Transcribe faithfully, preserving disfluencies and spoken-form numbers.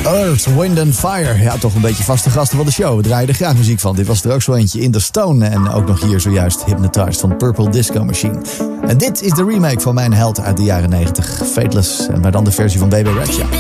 Earth, Wind and Fire. Ja, toch een beetje vaste gasten van de show. We draaien er graag muziek van. Dit was er ook zo eentje, In The Stone. En ook nog hier zojuist Hypnotized van Purple Disco Machine. En dit is de remake van mijn held uit de jaren negentig. Fateless, maar dan de versie van B B Rexha.